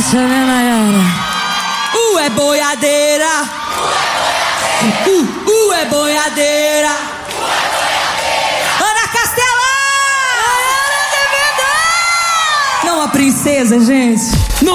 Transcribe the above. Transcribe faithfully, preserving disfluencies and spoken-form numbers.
essa, né, Nayara? Uh, é boiadeira. Uh, uh, é boiadeira. Ana Castela! Não, a princesa, gente.